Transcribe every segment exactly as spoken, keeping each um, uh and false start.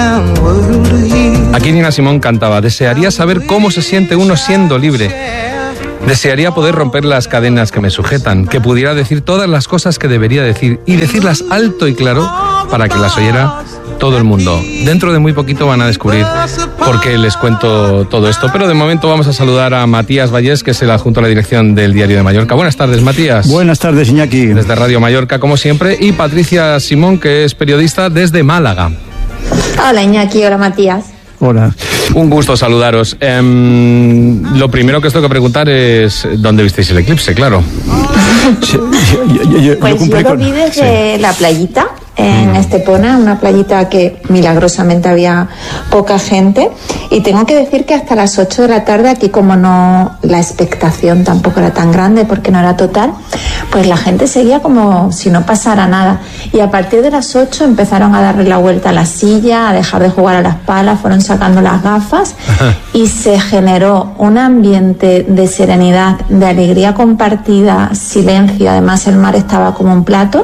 Aquí Nina Simón cantaba: desearía saber cómo se siente uno siendo libre. Desearía poder romper las cadenas que me sujetan, que pudiera decir todas las cosas que debería decir y decirlas alto y claro para que las oyera todo el mundo. Dentro de muy poquito van a descubrir por qué les cuento todo esto, pero de momento vamos a saludar a Matías Vallés, que es el adjunto a la dirección del Diario de Mallorca. Buenas tardes, Matías. Buenas tardes, Iñaki. Desde Radio Mallorca, como siempre, y Patricia Simón, que es periodista desde Málaga. Hola, Iñaki. Hola, Matías. Hola. Un gusto saludaros. Eh, lo primero que os tengo que preguntar es ¿dónde visteis el eclipse? Claro. Sí, yo, yo, yo, pues yo, yo lo vi desde sí. la playita en Estepona, una playita que milagrosamente había poca gente, y tengo que decir que hasta las ocho de la tarde, aquí como no la expectación tampoco era tan grande porque no era total, pues la gente seguía como si no pasara nada, y a partir de las ocho empezaron a darle la vuelta a la silla, a dejar de jugar a las palas, fueron sacando las gafas. Ajá. Y se generó un ambiente de serenidad, de alegría compartida, silencio, además el mar estaba como un plato.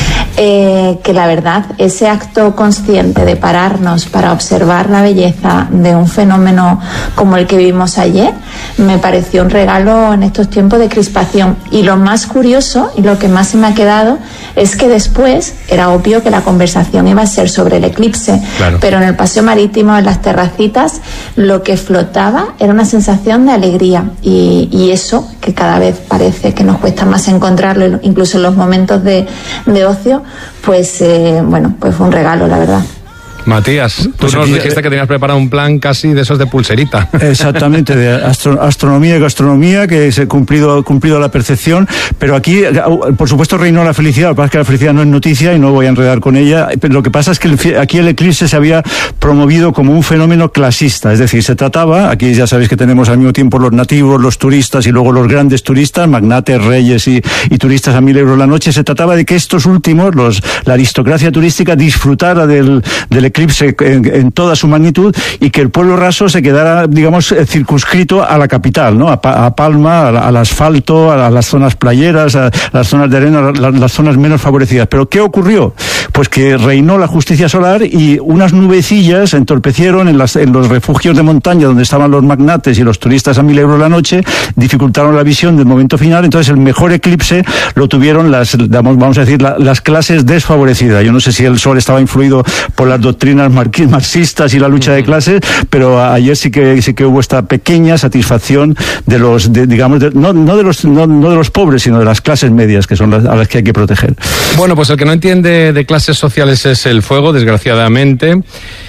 Eh, que la verdad, ese acto consciente de pararnos para observar la belleza de un fenómeno como el que vimos ayer, me pareció un regalo en estos tiempos de crispación. Y lo más curioso y lo que más se me ha quedado es que después era obvio que la conversación iba a ser sobre el eclipse, claro. Pero en el paseo marítimo, en las terracitas, lo que flotaba era una sensación de alegría, y, y eso que cada vez parece que nos cuesta más encontrarlo, incluso en los momentos de, de ocio, pues eh, bueno, pues fue un regalo, la verdad. Matías, tú pues nos aquí, dijiste que tenías preparado un plan casi de esos de pulserita. Exactamente, de astro, astronomía y gastronomía, que se ha cumplido, cumplido a la perfección, pero aquí, por supuesto, reinó la felicidad. Lo que pasa es que la felicidad no es noticia y no voy a enredar con ella, pero lo que pasa es que el, aquí el eclipse se había promovido como un fenómeno clasista, es decir, se trataba, aquí ya sabéis que tenemos al mismo tiempo los nativos, los turistas y luego los grandes turistas, magnates, reyes y, y turistas a mil euros la noche. Se trataba de que estos últimos, los, la aristocracia turística, disfrutara del, del eclipse en, en toda su magnitud, y que el pueblo raso se quedara, digamos, circunscrito a la capital, ¿no? A, a Palma, a, al asfalto, a, a las zonas playeras, a, a las zonas de arena, a la, las zonas menos favorecidas. ¿Pero qué ocurrió? Pues que reinó la justicia solar y unas nubecillas entorpecieron en, las, en los refugios de montaña donde estaban los magnates y los turistas a mil euros la noche, dificultaron la visión del momento final. Entonces el mejor eclipse lo tuvieron las, vamos a decir, la, las clases desfavorecidas. Yo no sé si el sol estaba influido por las doctrinas marxistas y la lucha de clases, pero ayer sí que sí que hubo esta pequeña satisfacción de los, de, digamos, de, no, no de los no, no de los pobres, sino de las clases medias, que son las a las que hay que proteger. Bueno, pues el que no entiende de clases sociales es el fuego, desgraciadamente.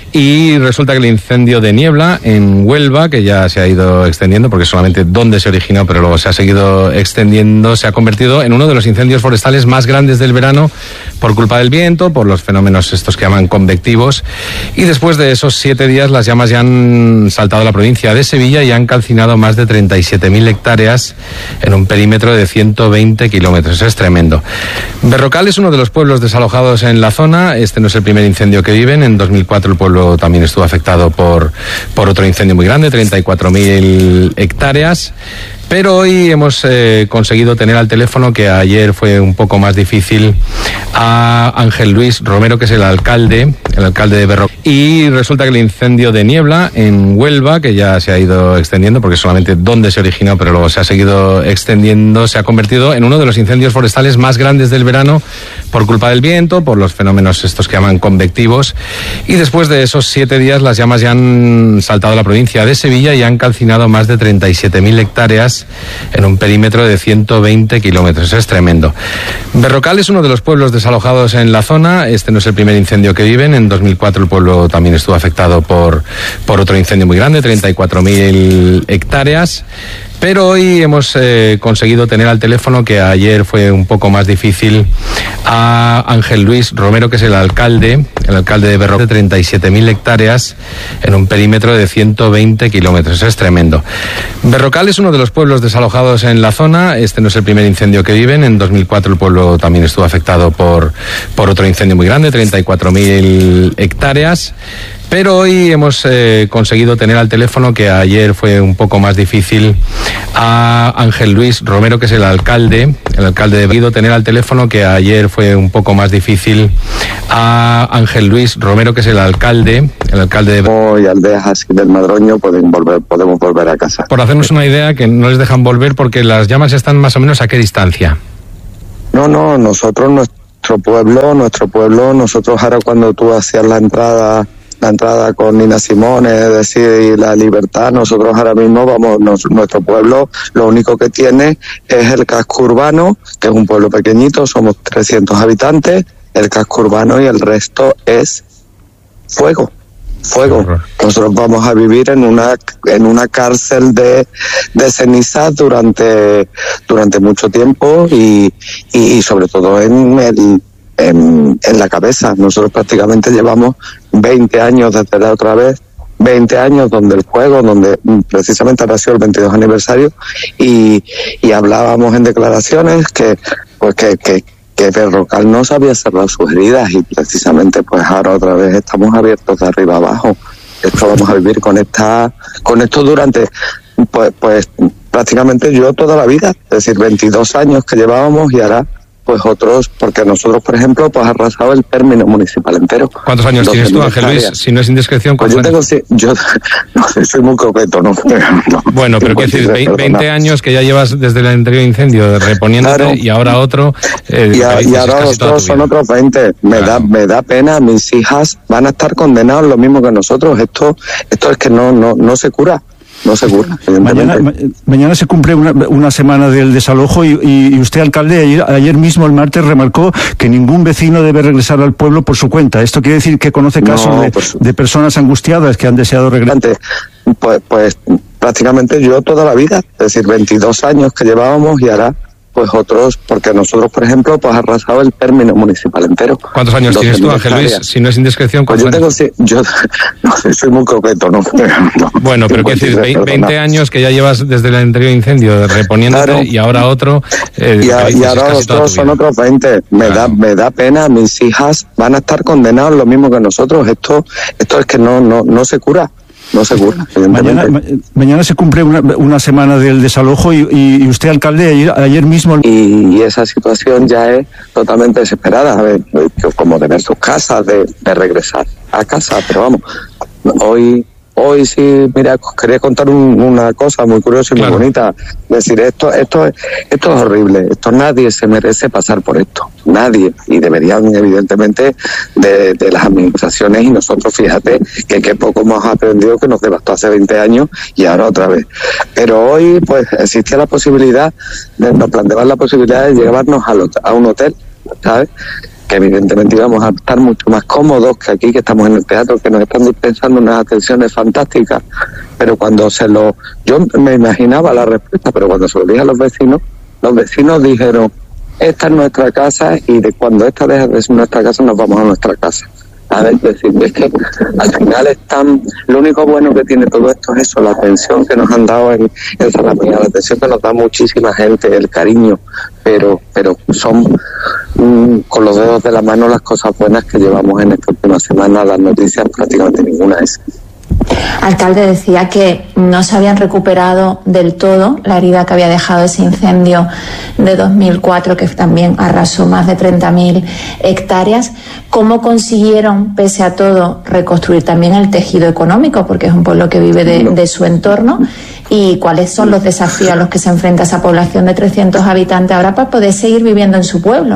Y resulta que el incendio de Niebla en Huelva, que ya se ha ido extendiendo, porque solamente dónde se originó, pero luego se ha seguido extendiendo, se ha convertido en uno de los incendios forestales más grandes del verano por culpa del viento, por los fenómenos estos que llaman convectivos. Y después de esos siete días, las llamas ya han saltado a la provincia de Sevilla y han calcinado más de treinta y siete mil hectáreas en un perímetro de ciento veinte kilómetros. Es tremendo. Berrocal es uno de los pueblos desalojados en la zona. Este no es el primer incendio que viven. En dos mil cuatro el pueblo también estuvo afectado por, por otro incendio muy grande, treinta y cuatro mil hectáreas. Pero hoy hemos eh, conseguido tener al teléfono, que ayer fue un poco más difícil, a Ángel Luis Romero, que es el alcalde, el alcalde de Berrocal. Y resulta que el incendio de Niebla en Huelva, que ya se ha ido extendiendo, porque solamente dónde se originó, pero luego se ha seguido extendiendo, se ha convertido en uno de los incendios forestales más grandes del verano por culpa del viento, por los fenómenos estos que llaman convectivos. Y después de esos siete días, las llamas ya han saltado a la provincia de Sevilla y han calcinado más de treinta y siete mil hectáreas en un perímetro de ciento veinte kilómetros. Es tremendo. Berrocal es uno de los pueblos desalojados en la zona. Este no es el primer incendio que viven. En dos mil cuatro el pueblo también estuvo afectado por, por otro incendio muy grande, treinta y cuatro mil hectáreas. Pero hoy hemos eh, conseguido tener al teléfono, que ayer fue un poco más difícil, a Ángel Luis Romero, que es el alcalde, el alcalde de Berrocal, de treinta y siete mil hectáreas en un perímetro de ciento veinte kilómetros. Es tremendo. Berrocal es uno de los pueblos desalojados en la zona. Este no es el primer incendio que viven. En dos mil cuatro el pueblo también estuvo afectado por, por otro incendio muy grande, treinta y cuatro mil hectáreas. Pero hoy hemos eh, conseguido tener al teléfono, que ayer fue un poco más difícil, a Ángel Luis Romero, que es el alcalde, el alcalde de Vido, tener al teléfono, que ayer fue un poco más difícil, a Ángel Luis Romero, que es el alcalde, el alcalde de y aldeas así del Madroño pueden volver, podemos volver a casa. Por hacernos una idea, que no les dejan volver porque las llamas están más o menos ¿a qué distancia? No, no, nosotros, nuestro pueblo, nuestro pueblo, nosotros ahora cuando tú hacías la entrada, la entrada con Nina Simone, es decir, la libertad, nosotros ahora mismo vamos, nos, nuestro pueblo lo único que tiene es el casco urbano, que es un pueblo pequeñito, somos trescientos habitantes, el casco urbano y el resto es fuego. Fuego. Nosotros vamos a vivir en una en una cárcel de, de cenizas durante durante mucho tiempo y, y, y sobre todo en el en, en la cabeza. Nosotros prácticamente llevamos veinte años desde la otra vez, veinte años donde el juego, donde precisamente ha sido el veintidós aniversario y, y hablábamos en declaraciones que pues que, que que Berrocal no sabía cerrar sus heridas y precisamente pues ahora otra vez estamos abiertos de arriba abajo. Esto vamos a vivir con esta, con esto durante pues, pues prácticamente yo toda la vida, es decir, veintidós años que llevábamos y ahora pues otros, porque nosotros, por ejemplo, pues arrasado el término municipal entero. ¿Cuántos años tienes tú, Ángel Luis? Si no es indiscreción, pues yo tengo, si, yo no sé, soy muy coqueto, ¿no? no bueno, pero quiero decir, veinte, veinte años que ya llevas desde el anterior incendio reponiéndote claro. Y ahora otro. Eh, y, a, y ahora otros son otros veinte. Me claro. da, me da pena, mis hijas van a estar condenadas lo mismo que nosotros. Esto, esto es que no, no, no se cura. No seguro. Mañana, ma, mañana se cumple una, una semana del desalojo y, y usted, alcalde, ayer, ayer mismo, el martes, remarcó que ningún vecino debe regresar al pueblo por su cuenta. ¿Esto quiere decir que conoce casos no, de, pues, de personas angustiadas que han deseado regresar? Pues, pues prácticamente yo toda la vida, es decir, veintidós años que llevábamos y ahora pues otros, porque nosotros, por ejemplo, pues arrasado el término municipal entero. ¿Cuántos años tienes tú, Ángel Luis? Si no es indiscreción, pues yo tengo, si, yo no sé, soy muy coqueto, ¿no? no bueno, pero quiero decir, veinte, veinte años que ya llevas desde el anterior incendio reponiéndote claro. Y ahora otro. Eh, y, a, y ahora otros son otros veinte. Me claro. da, me da pena, mis hijas van a estar condenadas lo mismo que nosotros. Esto, esto es que no, no, no se cura. No seguro. Mañana, ma, mañana se cumple una, una semana del desalojo y, y usted, alcalde, ayer, ayer mismo... Y, y esa situación ya es totalmente desesperada, a ver, como de ver sus casas, de, de regresar a casa, pero vamos, hoy... Hoy sí, mira, quería contar un, una cosa muy curiosa y claro. muy bonita. Decir, esto, esto, esto es horrible. Esto nadie se merece pasar por esto. Nadie. Y deberían, evidentemente, de, de las administraciones y nosotros, fíjate, que qué poco hemos aprendido que nos devastó hace veinte años y ahora otra vez. Pero hoy, pues, existía la posibilidad, de, nos planteaban la posibilidad de llevarnos al, a un hotel, ¿sabes? Que evidentemente íbamos a estar mucho más cómodos que aquí, que estamos en el teatro, que nos están dispensando unas atenciones fantásticas, pero cuando se lo... Yo me imaginaba la respuesta, pero cuando se lo dije a los vecinos, los vecinos dijeron, esta es nuestra casa y de cuando esta deja de ser nuestra casa nos vamos a nuestra casa. A ver, decir, es que al final están, lo único bueno que tiene todo esto es eso, la atención que nos han dado en, en Zalamea, la atención que nos da muchísima gente, el cariño, pero pero son mmm, con los dedos de la mano las cosas buenas que llevamos en esta última semana, las noticias prácticamente ninguna es. Alcalde, decía que no se habían recuperado del todo la herida que había dejado ese incendio de dos mil cuatro, que también arrasó más de treinta mil hectáreas. ¿Cómo consiguieron, pese a todo, reconstruir también el tejido económico? Porque es un pueblo que vive de, de su entorno. ¿Y cuáles son los desafíos a los que se enfrenta esa población de trescientos habitantes ahora para poder seguir viviendo en su pueblo?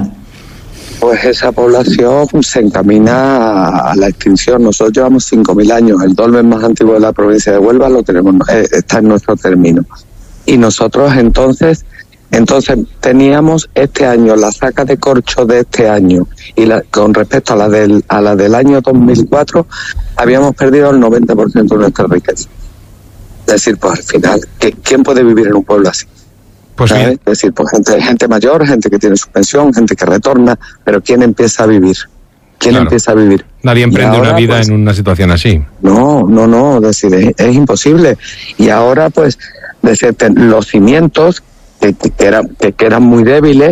Pues esa población se encamina a la extinción. Nosotros llevamos cinco mil años. El dolmen más antiguo de la provincia de Huelva lo tenemos, eh, está en nuestro término. Y nosotros entonces, entonces teníamos este año, la saca de corcho de este año, y la, con respecto a la del a la del año dos mil cuatro, habíamos perdido el noventa por ciento de nuestra riqueza. Es decir, pues al final, ¿quién puede vivir en un pueblo así? Pues bien. Es decir, pues gente, gente mayor, gente que tiene su pensión, gente que retorna, pero ¿quién empieza a vivir? ¿Quién claro. empieza a vivir? Nadie emprende ahora, una vida pues, en una situación así. No, no, no, es decir, es, es imposible. Y ahora, pues, decir, los cimientos que, que, eran, que, que eran muy débiles,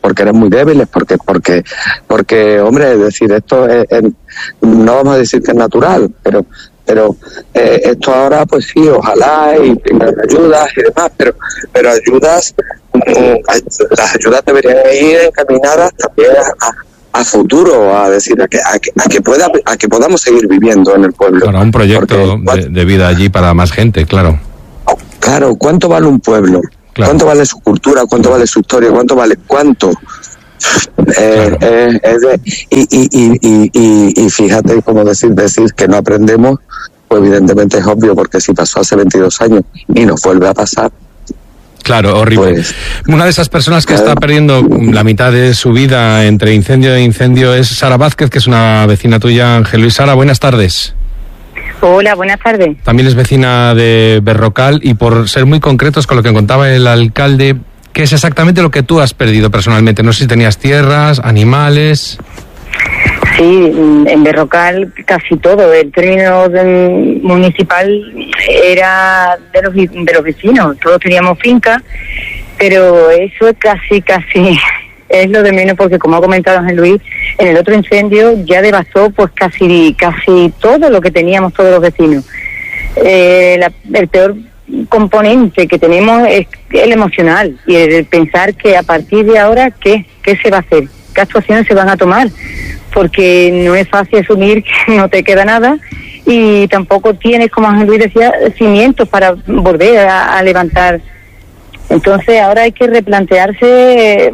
porque eres muy débiles, porque, porque, porque, hombre, es decir, esto es, es, no vamos a decir que es natural, pero, pero eh, esto ahora, pues sí, ojalá y, y ayudas y demás, pero, pero ayudas, eh, las ayudas deberían ir encaminadas también a, a a futuro, a decir, a que, a que, a que pueda, a que podamos seguir viviendo en el pueblo. Claro, un proyecto Porque, de, de vida allí para más gente, claro. Claro, ¿cuánto vale un pueblo? Claro. ¿Cuánto vale su cultura? ¿Cuánto vale su historia? ¿Cuánto vale? ¿Cuánto? Eh, claro. eh, es de, y, y, y, y, y, y fíjate, como decir, decir que no aprendemos, pues evidentemente es obvio, porque si pasó hace veintidós años y nos vuelve a pasar. Claro, horrible. Pues, una de esas personas que claro. está perdiendo la mitad de su vida entre incendio e incendio es Sara Vázquez, que es una vecina tuya, Ángel Luis. Sara, buenas tardes. Hola, buenas tardes. También es vecina de Berrocal y por ser muy concretos con lo que contaba el alcalde, ¿qué es exactamente lo que tú has perdido personalmente? No sé si tenías tierras, animales... Sí, en Berrocal casi todo. El término de, municipal era de los, de los vecinos. Todos teníamos finca, pero eso es casi, casi es lo de menos, porque como ha comentado Ángel Luis, en el otro incendio ya devastó pues casi, casi todo lo que teníamos todos los vecinos. Eh, la, el peor componente que tenemos es el emocional y el pensar que a partir de ahora, ¿qué? ¿Qué se va a hacer? ¿Qué actuaciones se van a tomar? Porque no es fácil asumir que no te queda nada y tampoco tienes, como Ángel Luis decía, cimientos para volver a, a levantar. Entonces ahora hay que replantearse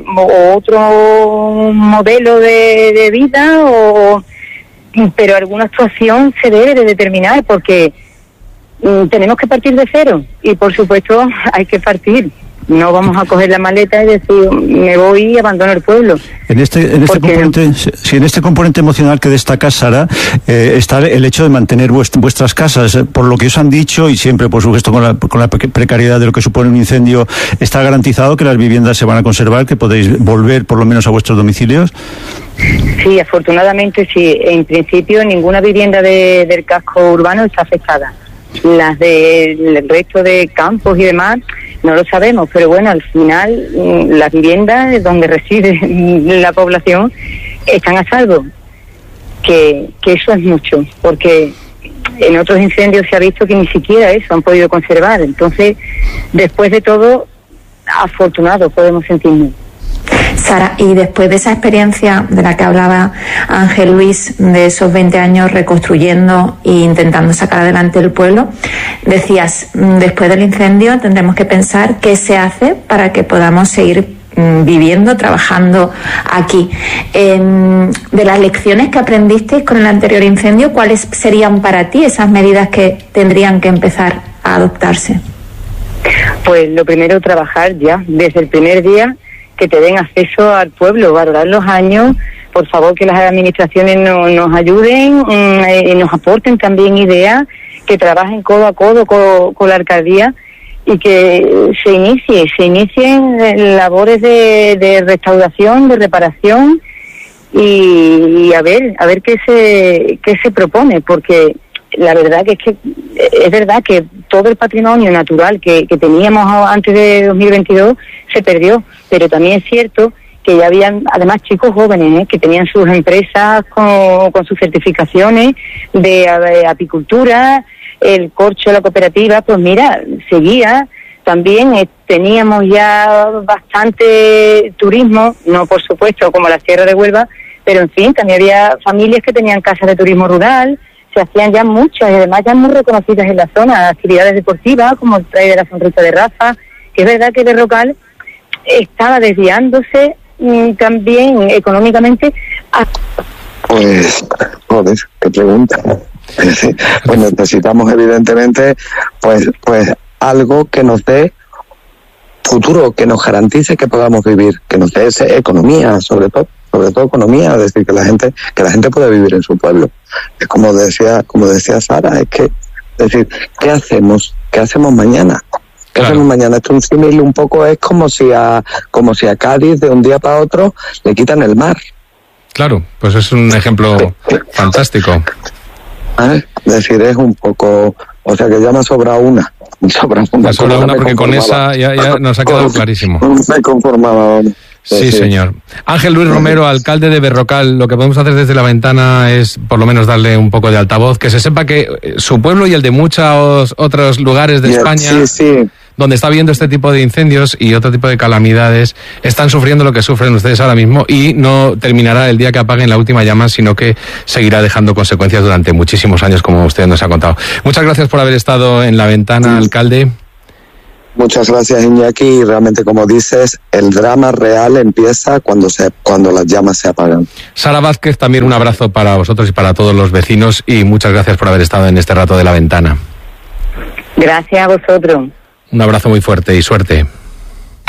otro modelo de, de vida, o pero alguna actuación se debe de determinar, porque mm, tenemos que partir de cero y por supuesto hay que partir. No vamos a coger la maleta y decir, me voy y abandono el pueblo. En este, en este componente, si en este componente emocional que destaca Sara, eh, está el hecho de mantener vuest, vuestras casas, por lo que os han dicho, y siempre, por supuesto, con la, con la precariedad de lo que supone un incendio, está garantizado que las viviendas se van a conservar, que podéis volver por lo menos a vuestros domicilios. Sí, afortunadamente sí. En principio, ninguna vivienda de, del casco urbano está afectada. Las del resto de campos y demás no lo sabemos, pero bueno, al final las viviendas donde reside la población están a salvo, que, que eso es mucho, porque en otros incendios se ha visto que ni siquiera eso han podido conservar. Entonces, después de todo, afortunados podemos sentirnos. Sara, y después de esa experiencia de la que hablaba Ángel Luis, de esos veinte años reconstruyendo e intentando sacar adelante el pueblo, decías, después del incendio tendremos que pensar qué se hace para que podamos seguir viviendo, trabajando aquí. Eh, de las lecciones que aprendisteis con el anterior incendio, ¿cuáles serían para ti esas medidas que tendrían que empezar a adoptarse? Pues lo primero, trabajar ya, desde el primer día, que te den acceso al pueblo, valorar los años, por favor que las administraciones no, nos ayuden y eh, nos aporten también ideas, que trabajen codo a codo con, con la alcaldía y que se inicie, se inicien labores de, de restauración, de reparación y, y a ver, a ver qué se, qué se propone, porque la verdad que es que es verdad que todo el patrimonio natural que, que teníamos antes de dos mil veintidós se perdió, pero también es cierto que ya habían además chicos jóvenes ¿eh? que tenían sus empresas con, con sus certificaciones de, de apicultura, el corcho, la cooperativa, pues mira, seguía. También eh, teníamos ya bastante turismo, no por supuesto como la Sierra de Huelva, pero en fin, también había familias que tenían casas de turismo rural. Se hacían ya muchas y además ya muy reconocidas en la zona, actividades deportivas como el trail de la Sonrisa de Rafa, que es verdad que Berrocal estaba desviándose mm, también económicamente. A... Pues, joder, qué pregunta. Pues necesitamos evidentemente pues, pues algo que nos dé futuro, que nos garantice que podamos vivir, que nos dé esa economía, sobre todo. sobre todo economía, es decir, que la gente que la gente pueda vivir en su pueblo. Es como decía como decía Sara, es que, es decir, ¿qué hacemos? ¿Qué hacemos mañana? ¿Qué claro. hacemos mañana? Esto un símil un poco es como si a como si a Cádiz de un día para otro le quitan el mar. Claro, pues es un ejemplo fantástico. ¿Eh? Es decir, es un poco, o sea que ya me ha sobrado una. Me sobra una, me sobra una porque con esa ya, ya nos ha quedado clarísimo. Me conformaba. Sí, sí, señor. Ángel Luis Romero, alcalde de Berrocal, lo que podemos hacer desde la ventana es por lo menos darle un poco de altavoz, que se sepa que su pueblo y el de muchos otros lugares de yeah, España, sí, sí. donde está habiendo este tipo de incendios y otro tipo de calamidades, están sufriendo lo que sufren ustedes ahora mismo y no terminará el día que apaguen la última llama, sino que seguirá dejando consecuencias durante muchísimos años, como usted nos ha contado. Muchas gracias por haber estado en la ventana, sí. alcalde. Muchas gracias, Iñaki, y realmente, como dices, el drama real empieza cuando se cuando las llamas se apagan. Sara Vázquez, también un abrazo para vosotros y para todos los vecinos, y muchas gracias por haber estado en este rato de la ventana. Gracias a vosotros. Un abrazo muy fuerte y suerte.